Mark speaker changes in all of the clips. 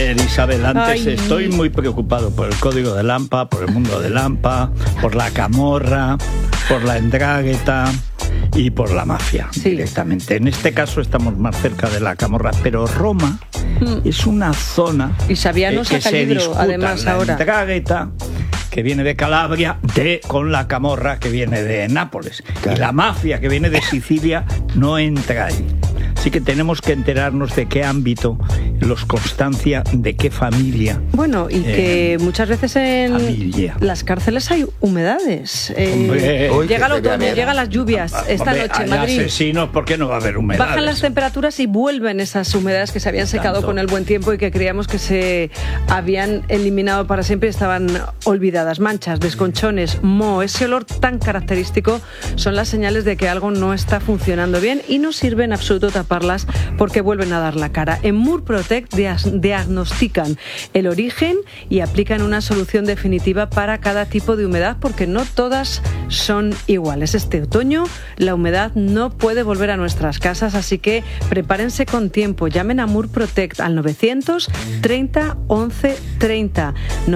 Speaker 1: ver, Isabel, antes
Speaker 2: Ay.
Speaker 1: estoy muy preocupado por el código de Lampa, por el mundo de Lampa, por la camorra, por la Ndrangheta y por la mafia, directamente. En este caso estamos más cerca de la camorra, pero Roma es una zona
Speaker 2: Y Saviano
Speaker 1: que
Speaker 2: saca
Speaker 1: se
Speaker 2: libro,
Speaker 1: disputa
Speaker 2: además,
Speaker 1: la
Speaker 2: ahora.
Speaker 1: Ndrangheta, que viene de Calabria, con la camorra que viene de Nápoles.
Speaker 3: Claro.
Speaker 1: Y la mafia que viene de Sicilia no entra ahí. Así que tenemos que enterarnos de qué ámbito, los Constancia, de qué familia.
Speaker 2: Bueno, y que muchas veces en
Speaker 1: familia.
Speaker 2: las cárceles hay humedades.
Speaker 1: Hombre.
Speaker 3: Uy,
Speaker 2: Llega el
Speaker 3: que debe
Speaker 2: otoño,
Speaker 3: haber.
Speaker 2: llegan las lluvias. Esta
Speaker 1: Hombre,
Speaker 2: noche,
Speaker 1: hay
Speaker 2: Madrid.
Speaker 1: asesinos, ¿por qué no va a haber humedades?
Speaker 2: Bajan las temperaturas y vuelven esas humedades que se habían secado
Speaker 1: Tanto.
Speaker 2: con el buen tiempo y que creíamos que se habían eliminado para siempre y estaban olvidadas. Manchas, desconchones, moho, ese olor tan característico son las señales de que algo no está funcionando bien y no sirve en absoluto taparlas porque vuelven a dar la cara. En Murprotec diagnostican el origen y aplican una solución definitiva para cada tipo de humedad porque no todas son iguales. Este otoño la humedad no puede volver a nuestras casas, así que prepárense con tiempo. Llamen a Murprotec al 930 11 30.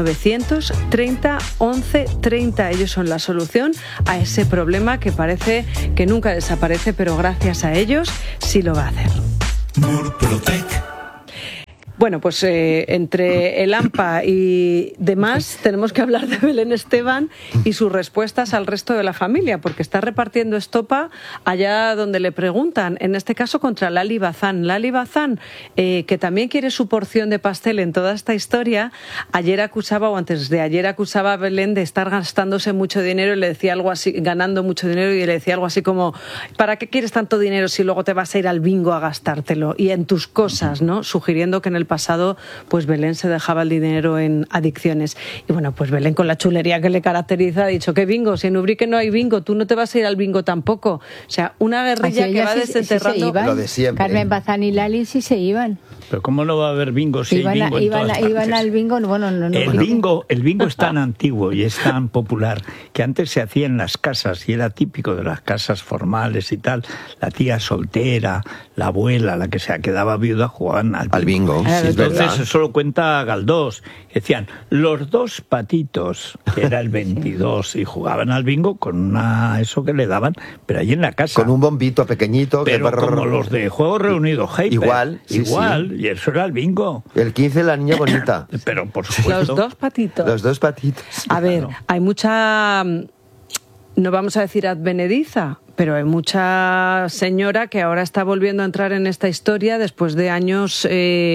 Speaker 2: 930 11 30. Ellos son la solución a ese problema que parece que nunca desaparece, pero gracias a ellos sí lo va a hacer.
Speaker 4: Murprotec.
Speaker 2: Bueno, pues entre el AMPA y demás tenemos que hablar de Belén Esteban y sus respuestas al resto de la familia, porque está repartiendo estopa allá donde le preguntan, en este caso contra Lali Bazán. Lali Bazán, que también quiere su porción de pastel en toda esta historia, ayer acusaba, o antes de ayer acusaba a Belén de estar gastándose mucho dinero y le decía algo así, ganando mucho dinero, y le decía algo así como, ¿para qué quieres tanto dinero si luego te vas a ir al bingo a gastártelo? Y en tus cosas, ¿no? Sugiriendo que en el pasado pues Belén se dejaba el dinero en adicciones. Y bueno, pues Belén, con la chulería que le caracteriza, ha dicho, ¿qué bingo? Si en Ubrique no hay bingo, tú no te vas a ir al bingo tampoco. O sea, una guerrilla que va desenterrando...
Speaker 3: Lo de siempre.
Speaker 5: Carmen Bazán y Lali sí se iban.
Speaker 1: Pero ¿cómo no va a haber bingo si hay bingo en todas partes?
Speaker 5: Iban al bingo, bueno, no.
Speaker 1: El bingo es tan antiguo y es tan popular que antes se hacía en las casas y era típico de las casas formales y tal. La tía soltera, la abuela, la que se quedaba viuda, jugaban al bingo.
Speaker 3: Sí, es
Speaker 1: Entonces
Speaker 3: verdad.
Speaker 1: eso lo cuenta Galdós. Decían, los dos patitos, que era el 22, y jugaban al bingo con eso que le daban, pero ahí en la casa.
Speaker 3: Con un bombito pequeñito.
Speaker 1: Pero como los de Juegos Reunidos, Hyper.
Speaker 3: Igual, sí,
Speaker 1: Igual, y eso era el bingo.
Speaker 3: El 15, la niña bonita.
Speaker 1: Pero por supuesto.
Speaker 2: Los dos patitos.
Speaker 3: Los dos patitos.
Speaker 2: A ver, hay mucha, no vamos a decir advenediza, pero hay mucha señora que ahora está volviendo a entrar en esta historia después de años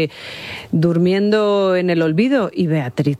Speaker 2: durmiendo en el olvido. Y Beatriz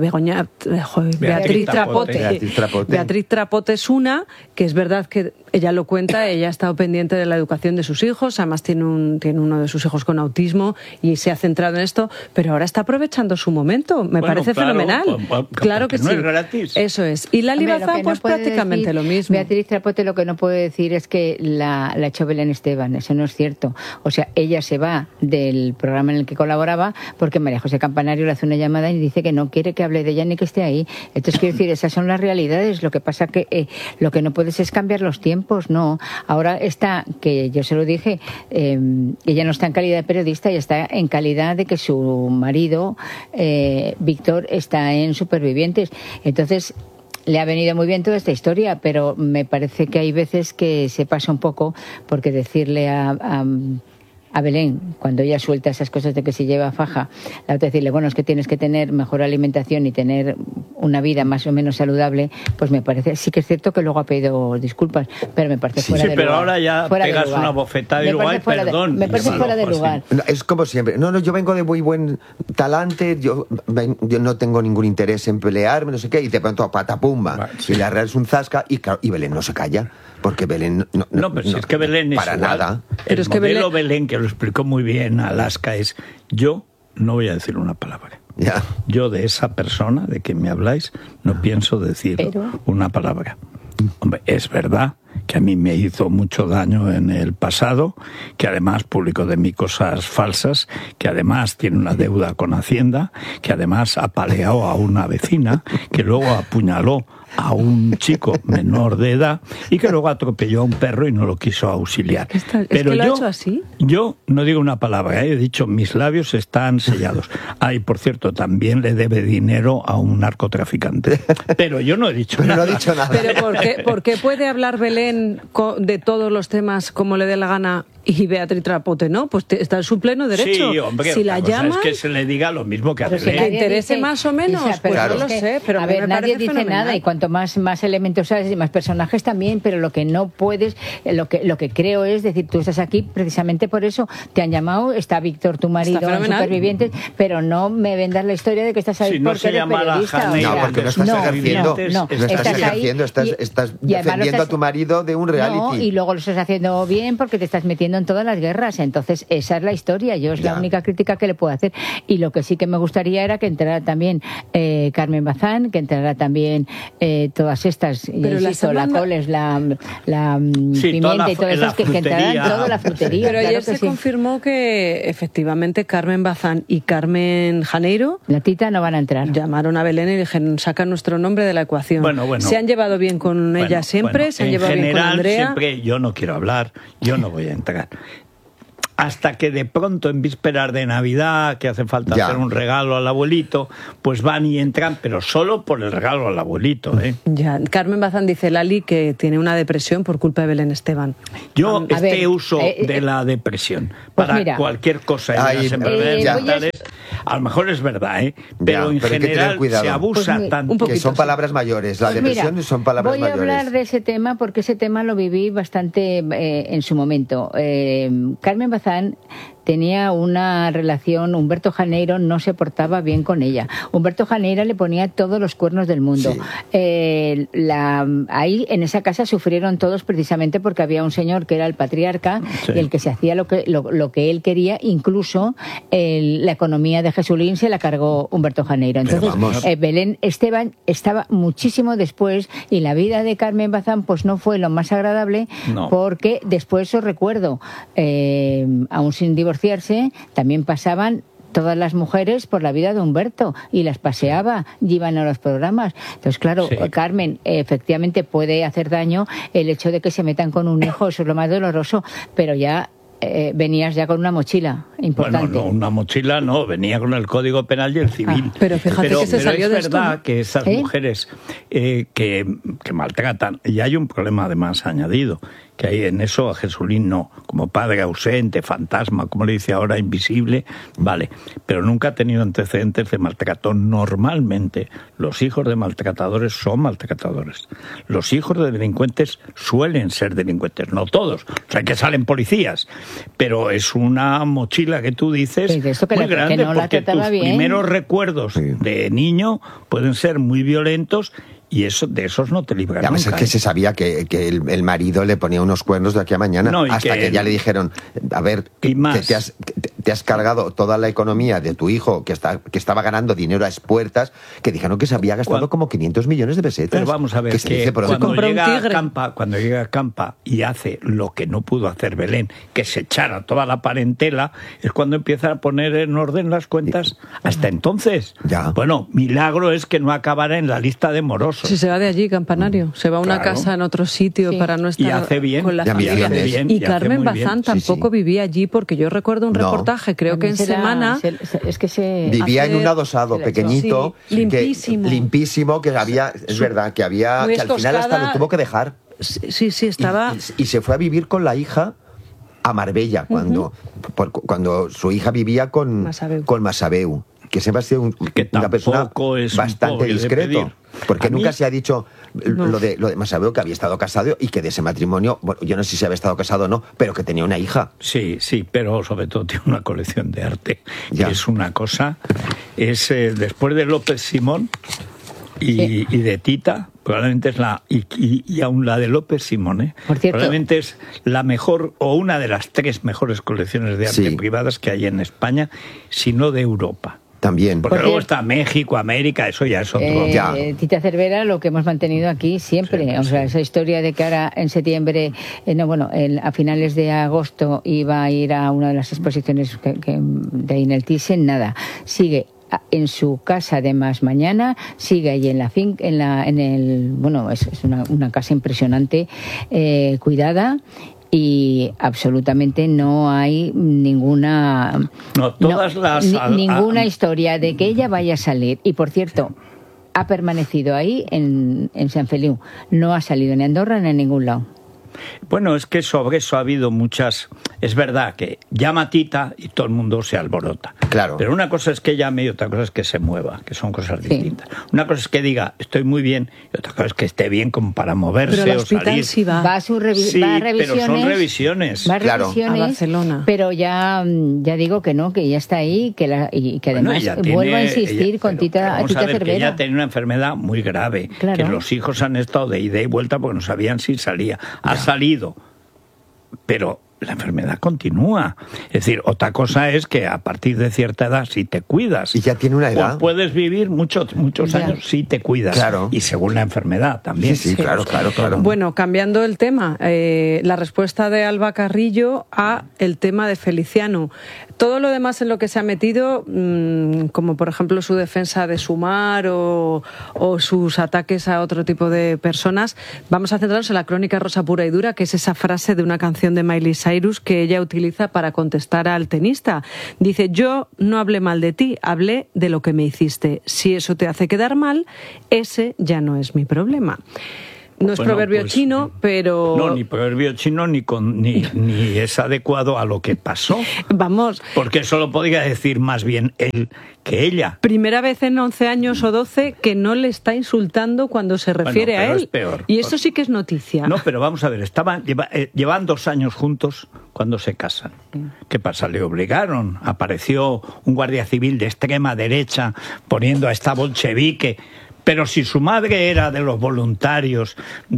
Speaker 2: Trapote es una, que es verdad que ella lo cuenta, ella ha estado pendiente de la educación de sus hijos, además tiene uno de sus hijos con autismo y se ha centrado en esto, pero ahora está aprovechando su momento. Me parece fenomenal. Claro que
Speaker 1: no
Speaker 2: sí.
Speaker 1: es gratis.
Speaker 2: Eso es. Y Lali Bazán, pues prácticamente lo mismo.
Speaker 5: Beatriz Trapote lo que no puede decir es que la echó Belén Esteban, eso no es cierto. O sea, ella se va del programa en el que colaboraba porque María José Campanario le hace una llamada y dice que no quiere que hable de ella ni que esté ahí. Entonces, quiero decir, esas son las realidades. Lo que pasa que lo que no puedes es cambiar los tiempos, no. Ahora está, que yo se lo dije, ella no está en calidad de periodista, ella está en calidad de que su marido, Víctor, está en Supervivientes. Entonces, le ha venido muy bien toda esta historia, pero me parece que hay veces que se pasa un poco, porque decirle a Belén, cuando ella suelta esas cosas de que se lleva faja, la otra decirle, bueno, es que tienes que tener mejor alimentación y tener una vida más o menos saludable, pues me parece, sí que es cierto que luego ha pedido disculpas, pero me parece fuera de lugar.
Speaker 1: Pero ahora ya pegas una bofetada y luego hay perdón.
Speaker 5: Me parece fuera de lugar.
Speaker 3: No, es como siempre. No, yo vengo de muy buen talante, yo no tengo ningún interés en pelearme, no sé qué, y de pronto patapumba. Y la real es un zasca y Belén no se calla. Porque Belén
Speaker 1: no, pero si es que Belén es
Speaker 3: para
Speaker 1: igual.
Speaker 3: nada.
Speaker 1: El modelo Belén, que lo explicó muy bien Alaska, es: yo no voy a decir una palabra.
Speaker 3: Ya.
Speaker 1: Yo de esa persona de que me habláis no pienso decir una palabra. Hombre, es verdad que a mí me hizo mucho daño en el pasado, que además publicó de mí cosas falsas, que además tiene una deuda con Hacienda, que además apaleó a una vecina, que luego apuñaló a un chico menor de edad y que luego atropelló a un perro y no lo quiso auxiliar.
Speaker 2: Pero lo ha hecho así.
Speaker 1: Yo no digo una palabra, he dicho mis labios están sellados. Y por cierto, también le debe dinero a un narcotraficante. Pero yo no he dicho nada.
Speaker 3: No he dicho nada.
Speaker 2: Pero ¿por qué puede hablar Belén de todos los temas como le dé la gana y Beatriz Trapote no? Pues está en su pleno derecho.
Speaker 1: Sí, hombre,
Speaker 2: si la llama,
Speaker 1: es que se le diga lo mismo que a
Speaker 2: que
Speaker 1: Belén.
Speaker 2: le interese más o menos,
Speaker 5: Isa,
Speaker 2: pues
Speaker 3: claro.
Speaker 2: no lo sé, pero
Speaker 5: a ver,
Speaker 2: me
Speaker 5: nadie
Speaker 2: parece
Speaker 5: dice
Speaker 2: fenomenal.
Speaker 5: nada y cuanto más elementos sabes y más personajes también, pero lo que no puedes, lo que creo es decir, tú estás aquí precisamente por eso, te han llamado, está Víctor, tu marido, en Supervivientes, pero no me vendas la historia de que estás ahí
Speaker 1: Si no
Speaker 5: porque
Speaker 1: se
Speaker 5: eres
Speaker 1: llama la
Speaker 5: periodista.
Speaker 1: Janeiro,
Speaker 3: No, porque no estás ejerciendo. No estás ejerciendo, estás defendiendo a tu marido de un reality.
Speaker 5: No, y luego lo estás haciendo bien porque te estás metiendo en todas las guerras. Entonces, esa es la historia. Yo es la única crítica que le puedo hacer. Y lo que sí que me gustaría era que entrara también Carmen Bazán, que entrara también todas estas, insisto, la Coles, la Pimienta y todas esas, que entraran toda la frutería.
Speaker 2: Pero ayer se confirmó que efectivamente Carmen Bazán y Carmen Janeiro,
Speaker 5: la Tita, no van a entrar.
Speaker 2: Llamaron a Belén y dijeron, saca nuestro nombre de la ecuación.
Speaker 1: Bueno.
Speaker 2: Se han llevado bien con ella siempre, se han llevado bien con Andrea.
Speaker 1: Siempre yo no quiero hablar, yo no voy a entrar. Hasta que de pronto en vísperas de Navidad, que hace falta hacer un regalo al abuelito, pues van y entran, pero solo por el regalo al abuelito, ¿eh?
Speaker 2: Ya, Carmen Bazán dice Lali que tiene una depresión por culpa de Belén Esteban.
Speaker 1: Yo uso de la depresión
Speaker 5: pues
Speaker 1: para
Speaker 5: mira,
Speaker 1: cualquier cosa en las enfermedades mentales. A lo mejor es verdad, ¿eh? Pero en general se abusa tanto.
Speaker 3: Que son palabras mayores. La depresión son palabras mayores.
Speaker 5: Voy a hablar de ese tema porque ese tema lo viví bastante en su momento. Carmen Bazán tenía una relación, Humberto Janeiro no se portaba bien con ella. Humberto Janeiro le ponía todos los cuernos del mundo. Sí. Ahí en esa casa sufrieron todos precisamente porque había un señor que era el patriarca, sí, y el que se hacía lo que él quería, incluso la economía de Jesulín se la cargó Humberto Janeiro. Entonces, Belén Esteban estaba muchísimo después y la vida de Carmen Bazán pues no fue lo más agradable, porque después os recuerdo, aún sin divorciarse, también pasaban todas las mujeres por la vida de Humberto y las paseaba y iban a los programas. Entonces, claro, Carmen, efectivamente puede hacer daño el hecho de que se metan con un hijo, eso es lo más doloroso, pero ya venías ya con una mochila importante.
Speaker 1: Bueno, no, una mochila no, venía con el Código Penal y el Civil.
Speaker 2: Pero fíjate que se salió de esto.
Speaker 1: Es verdad que esas mujeres que maltratan, y hay un problema además añadido, que hay en eso a Jesulín no, como padre ausente, fantasma, como le dice ahora, invisible, vale, pero nunca ha tenido antecedentes de maltrato. Normalmente los hijos de maltratadores son maltratadores. Los hijos de delincuentes suelen ser delincuentes, no todos, o sea que salen policías, pero es una mochila que tú dices muy grande, porque tus primeros recuerdos de niño pueden ser muy violentos. Y de esos no te libran nunca.
Speaker 3: Es que se sabía que el marido le ponía unos cuernos de aquí a mañana, hasta que ya le dijeron, a ver, te has cargado toda la economía de tu hijo, que estaba ganando dinero a expuertas, que dijeron que se había gastado como 500 millones de pesetas.
Speaker 1: Pero vamos a ver, que cuando llega a Campa y hace lo que no pudo hacer Belén, que se echara toda la parentela, es cuando empieza a poner en orden las cuentas. Hasta entonces, bueno, milagro es que no acabara en la lista de morosos.
Speaker 2: Si se va de allí, Campanario, se va a una casa en otro sitio para no estar
Speaker 1: y hace bien,
Speaker 2: con la familia. Y Carmen Bazán tampoco vivía allí, porque yo recuerdo un reportaje, creo que en Semana...
Speaker 3: Vivía en un adosado pequeñito, limpísimo, que había, es verdad, que había, que al final hasta lo tuvo que dejar.
Speaker 2: Sí, estaba...
Speaker 3: Y se fue a vivir con la hija a Marbella, cuando su hija vivía con Masabeu, que siempre ha sido una persona bastante discreto. Porque nunca se ha dicho lo de Masabeu, que había estado casado y que de ese matrimonio, bueno, yo no sé si había estado casado o no, pero que tenía una hija.
Speaker 1: Sí, pero sobre todo tiene una colección de arte. Es una cosa, después de López Simón y de Tita, probablemente es y aún la de López Simón, probablemente es la mejor o una de las 3 mejores colecciones de arte privadas que hay en España, si no de Europa.
Speaker 3: También.
Speaker 1: Porque luego está México, América, eso ya es otro.
Speaker 5: Tita Cervera, lo que hemos mantenido aquí siempre. O sea, esa historia de que ahora en septiembre, a finales de agosto iba a ir a una de las exposiciones de Inel Thyssen, nada. Sigue en su casa de Más Mañana, sigue allí en la finca, bueno, es una casa impresionante, cuidada. Y absolutamente no hay ninguna ninguna historia de que ella vaya a salir. Y por cierto, ha permanecido ahí en Sant Feliu, no ha salido ni a Andorra ni a ningún lado.
Speaker 1: Bueno, es que sobre eso ha habido muchas... Es verdad que llama Tita y todo el mundo se alborota.
Speaker 3: Claro.
Speaker 1: Pero una cosa es que llame y otra cosa es que se mueva, que son cosas distintas. Una cosa es que diga, estoy muy bien, y otra cosa es que esté bien como para moverse
Speaker 2: pero
Speaker 1: o salir.
Speaker 2: Sí va.
Speaker 5: Va a revisiones.
Speaker 1: Pero son revisiones.
Speaker 5: Va a revisiones,
Speaker 2: a Barcelona.
Speaker 5: Pero ya digo que no, que ya está ahí, y que además vuelvo a insistir con Tita Cervera.
Speaker 1: Que ella tenía una enfermedad muy grave,
Speaker 5: claro.
Speaker 1: Que los hijos han estado de ida y vuelta porque no sabían si salía. Ha salido, pero la enfermedad continúa. Es decir, otra cosa es que a partir de cierta edad, si te cuidas...
Speaker 3: Y ya tiene una edad.
Speaker 1: Pues puedes vivir muchos años si te cuidas.
Speaker 3: Claro.
Speaker 1: Y según la enfermedad también.
Speaker 3: Sí, claro.
Speaker 2: Bueno, cambiando el tema, la respuesta de Alba Carrillo a el tema de Feliciano. Todo lo demás en lo que se ha metido, como por ejemplo su defensa de Sumar o sus ataques a otro tipo de personas, vamos a centrarnos en la crónica rosa pura y dura, que es esa frase de una canción de Miley Cyrus que ella utiliza para contestar al tenista. Dice, yo no hablé mal de ti, hablé de lo que me hiciste. Si eso te hace quedar mal, ese ya no es mi problema. No es proverbio chino, pero...
Speaker 1: No, ni proverbio chino ni es adecuado a lo que pasó.
Speaker 2: Vamos.
Speaker 1: Porque eso lo podría decir más bien él que ella.
Speaker 2: Primera vez en 11 años o 12 que no le está insultando cuando se refiere a él.
Speaker 1: Es peor.
Speaker 2: Y esto sí que es noticia.
Speaker 1: No, pero vamos a ver, llevan 2 años juntos cuando se casan. ¿Qué pasa? Le obligaron. Apareció un guardia civil de extrema derecha poniendo a esta bolchevique. Pero si su madre era de los voluntarios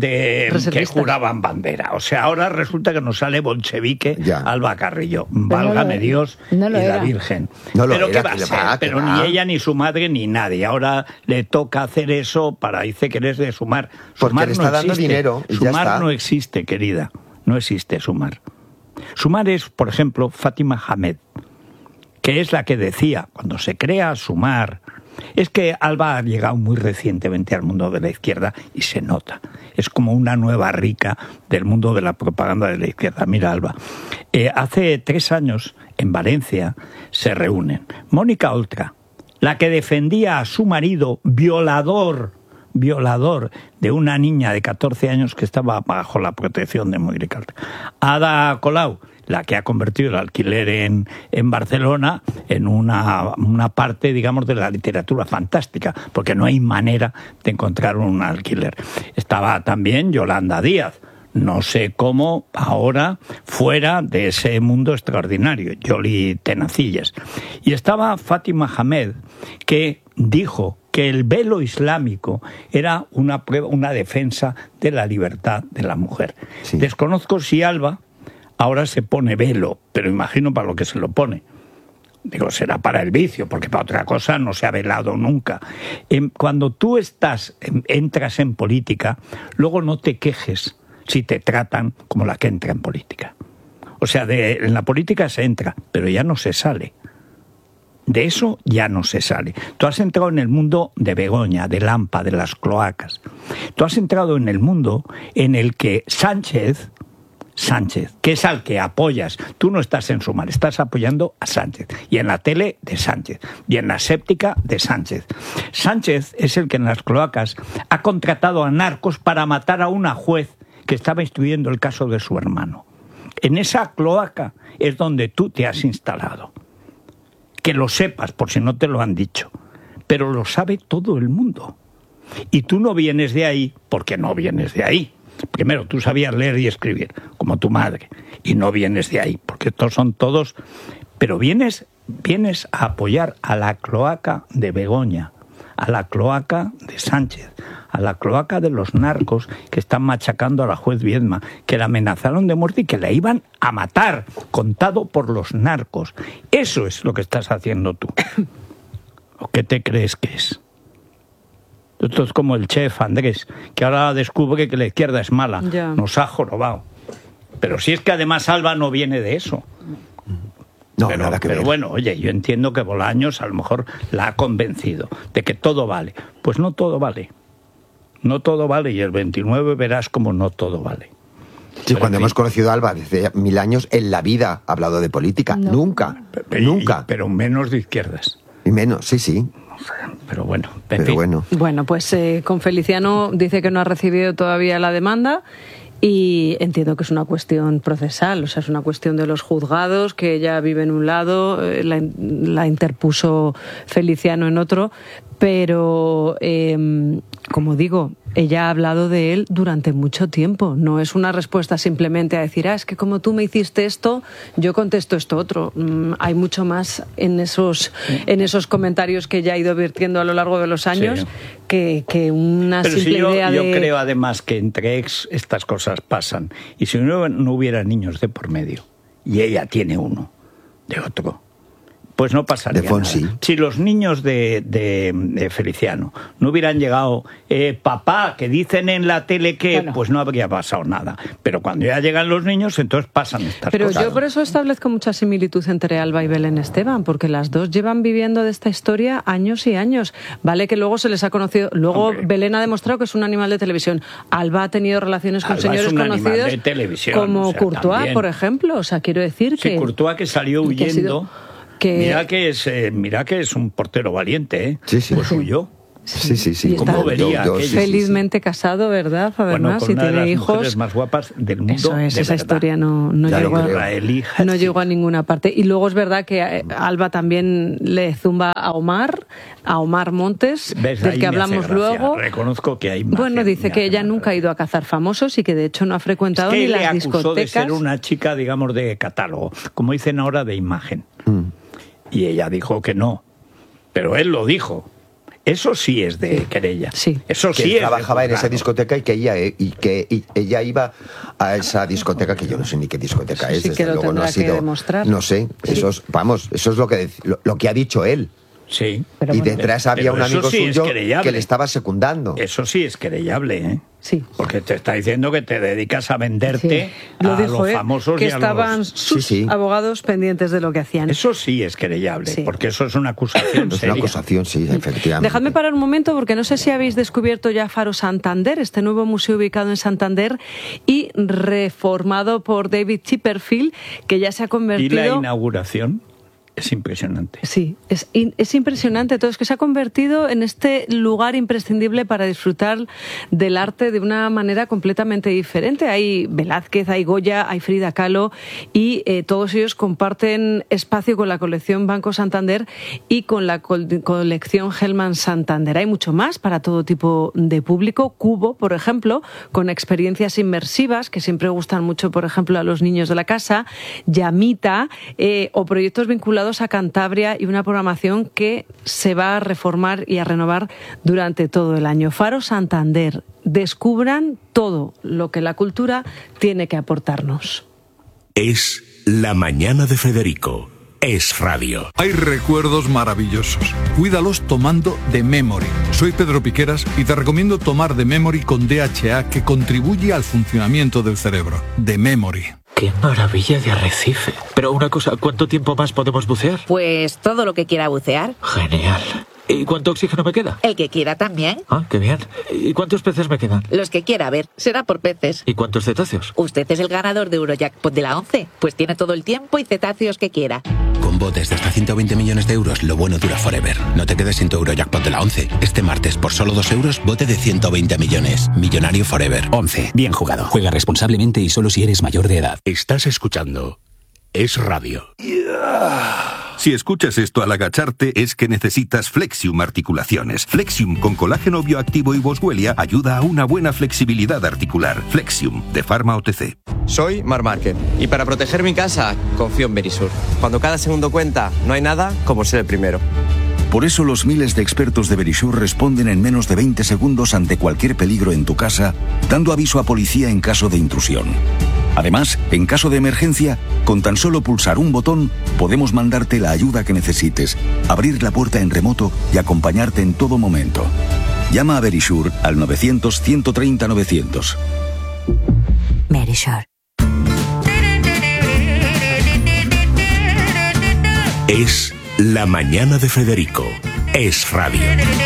Speaker 1: que juraban bandera. O sea, ahora resulta que nos sale bolchevique Alba Carrillo. Válgame Dios y la Virgen. Pero ¿qué va a ser? Pero ni ella, ni su madre, ni nadie. Ahora le toca hacer eso dice que eres de Sumar.
Speaker 3: Porque le está dando dinero y
Speaker 1: Sumar no existe, querida. No existe Sumar. Sumar es, por ejemplo, Fátima Hamed, que es la que decía, cuando se crea Sumar... Es que Alba ha llegado muy recientemente al mundo de la izquierda y se nota. Es como una nueva rica del mundo de la propaganda de la izquierda. Mira, Alba, hace 3 años en Valencia se reúnen Mónica Oltra, la que defendía a su marido violador de una niña de 14 años que estaba bajo la protección de Mónica Oltra. Ada Colau, la que ha convertido el alquiler en Barcelona en una parte, digamos, de la literatura fantástica, porque no hay manera de encontrar un alquiler. Estaba también Yolanda Díaz, no sé cómo ahora fuera de ese mundo extraordinario, Yoli Tenacillas. Y estaba Fátima Hamed, que dijo que el velo islámico era una defensa de la libertad de la mujer. Sí. Desconozco si Alba ahora se pone velo, pero imagino para lo que se lo pone. Digo, será para el vicio, porque para otra cosa no se ha velado nunca. Cuando tú entras en política, luego no te quejes si te tratan como la que entra en política. O sea, en la política se entra, pero ya no se sale. De eso ya no se sale. Tú has entrado en el mundo de Begoña, de Lampa, de las cloacas. Tú has entrado en el mundo en el que Sánchez, que es al que apoyas, tú no estás en Sumar, estás apoyando a Sánchez, y en la tele de Sánchez, y en la séptica de Sánchez. Sánchez es el que en las cloacas ha contratado a narcos para matar a una juez que estaba instruyendo el caso de su hermano. En esa cloaca es donde tú te has instalado. Que lo sepas, por si no te lo han dicho, pero lo sabe todo el mundo. Y tú no vienes de ahí porque no vienes de ahí. Primero, tú sabías leer y escribir, como tu madre, y no vienes de ahí, porque estos son todos... Pero vienes a apoyar a la cloaca de Begoña, a la cloaca de Sánchez, a la cloaca de los narcos que están machacando a la juez Viedma, que la amenazaron de muerte y que la iban a matar, contado por los narcos. Eso es lo que estás haciendo tú. ¿O qué te crees que es? Esto es como el chef Andrés, que ahora descubre que la izquierda es mala. Ya. Nos ha jorobado. Pero si es que además Alba no viene de eso.
Speaker 3: No, nada que ver.
Speaker 1: Pero bueno, oye, yo entiendo que Bolaños a lo mejor la ha convencido de que todo vale. Pues no todo vale. No todo vale, y el 29 verás como no todo vale.
Speaker 3: Sí, cuando hemos conocido a Alba desde 1000 años, en la vida ha hablado de política. No. Nunca.
Speaker 1: Pero menos de izquierdas.
Speaker 3: Y menos, sí.
Speaker 1: Pero bueno,
Speaker 2: Bueno, pues con Feliciano dice que no ha recibido todavía la demanda. Y entiendo que es una cuestión procesal, o sea, es una cuestión de los juzgados, que ella vive en un lado, la interpuso Feliciano en otro, pero, como digo, ella ha hablado de él durante mucho tiempo. No es una respuesta simplemente a decir, es que como tú me hiciste esto, yo contesto esto otro. Hay mucho más en esos comentarios que ella ha ido vertiendo a lo largo de los años que una simple idea de...
Speaker 1: Yo creo además que entre ex estas cosas pasan. Y si no hubiera niños de por medio, y ella tiene uno de otro, pues no pasaría nada. Si los niños de Feliciano no hubieran llegado, papá, que dicen en la tele que, pues no habría pasado nada. Pero cuando ya llegan los niños, entonces pasan estas cosas.
Speaker 2: Pero yo por eso establezco mucha similitud entre Alba y Belén Esteban, porque las dos llevan viviendo de esta historia años y años. Vale que luego se les ha conocido, Belén ha demostrado que es un animal de televisión. Alba ha tenido relaciones con señores conocidos como Courtois, también. Por ejemplo. O sea, quiero decir que...
Speaker 1: Courtois, que salió huyendo... Mira que es un portero valiente, ¿eh?
Speaker 3: Sí.
Speaker 1: Pues huyó.
Speaker 3: Sí.
Speaker 1: ¿Cómo vería?
Speaker 2: Felizmente casado, ¿verdad? Además, si tiene hijos.
Speaker 1: Las mujeres más guapas del mundo.
Speaker 2: Eso es, esa historia no llegó a ninguna parte. Y luego es verdad que Alba también le zumba a Omar Montes, del que hablamos luego.
Speaker 1: Reconozco que hay más.
Speaker 2: Bueno, dice que ella nunca ha ido a cazar famosos y que de hecho no ha frecuentado ni las discotecas.
Speaker 1: Le acusó de ser una chica, digamos, de catálogo, como dicen ahora, de imagen. Y ella dijo que no, pero él lo dijo. Eso sí es de querella.
Speaker 2: Sí.
Speaker 1: Eso
Speaker 3: que
Speaker 1: sí
Speaker 3: trabajaba en esa discoteca y que ella iba a esa discoteca, que yo no sé ni qué discoteca es, desde luego no ha sido. No sé, eso es lo que ha dicho él.
Speaker 1: Sí.
Speaker 3: Y detrás había un amigo suyo que le estaba secundando.
Speaker 1: Eso sí es querellable, ¿eh?
Speaker 2: Sí.
Speaker 1: Porque te está diciendo que te dedicas a venderte a los famosos
Speaker 2: que
Speaker 1: y a
Speaker 2: estaban sus abogados pendientes de lo que hacían.
Speaker 1: Eso sí es querellable, porque eso es una acusación seria.
Speaker 3: Es una acusación, sí, efectivamente.
Speaker 2: Dejadme parar un momento, porque no sé si habéis descubierto ya Faro Santander, este nuevo museo ubicado en Santander y reformado por David Chipperfield, que ya se ha convertido...
Speaker 1: ¿Y la inauguración? Es impresionante.
Speaker 2: Sí, es impresionante todo. Es que se ha convertido en este lugar imprescindible para disfrutar del arte de una manera completamente diferente. Hay Velázquez, hay Goya, hay Frida Kahlo y todos ellos comparten espacio con la colección Banco Santander y con la colección Hellman Santander. Hay mucho más para todo tipo de público. Cubo, por ejemplo, con experiencias inmersivas que siempre gustan mucho, por ejemplo, a los niños de la casa. Llamita o proyectos vinculados a Cantabria y una programación que se va a reformar y a renovar durante todo el año. Faro Santander, descubran todo lo que la cultura tiene que aportarnos.
Speaker 4: Es La Mañana de Federico. Es radio.
Speaker 6: Hay recuerdos maravillosos. Cuídalos tomando The Memory. Soy Pedro Piqueras y te recomiendo tomar The Memory con DHA, que contribuye al funcionamiento del cerebro. The Memory.
Speaker 7: ¡Qué maravilla de arrecife! Pero una cosa, ¿cuánto tiempo más podemos bucear?
Speaker 8: Pues todo lo que quiera bucear.
Speaker 7: Genial. ¿Y cuánto oxígeno me queda?
Speaker 8: El que quiera también.
Speaker 7: Ah, qué bien. ¿Y cuántos peces me quedan?
Speaker 8: Los que quiera, a ver, será por peces.
Speaker 7: ¿Y cuántos cetáceos?
Speaker 8: Usted es el ganador de Eurojackpot de la 11, pues tiene todo el tiempo y cetáceos que quiera.
Speaker 9: Con botes de hasta 120 millones de euros, lo bueno dura forever. No te quedes sin tu Eurojackpot de la 11. Este martes, por solo 2 euros, bote de 120 millones. Millonario forever.
Speaker 10: 11. Bien jugado. Juega responsablemente y solo si eres mayor de edad.
Speaker 4: Estás escuchando Es Radio.
Speaker 11: Si escuchas esto al agacharte, es que necesitas Flexium Articulaciones. Flexium con colágeno bioactivo y Boswellia ayuda a una buena flexibilidad articular. Flexium, de Pharma OTC.
Speaker 12: Soy Marc Márquez y para proteger mi casa, confío en Verisur. Cuando cada segundo cuenta, no hay nada como ser el primero.
Speaker 13: Por eso los miles de expertos de Verisur responden en menos de 20 segundos ante cualquier peligro en tu casa, dando aviso a policía en caso de intrusión. Además, en caso de emergencia, con tan solo pulsar un botón, podemos mandarte la ayuda que necesites, abrir la puerta en remoto y acompañarte en todo momento. Llama a Verisur al 900-130-900.
Speaker 14: Verisur.
Speaker 4: Es La Mañana de Federico. Es Radio.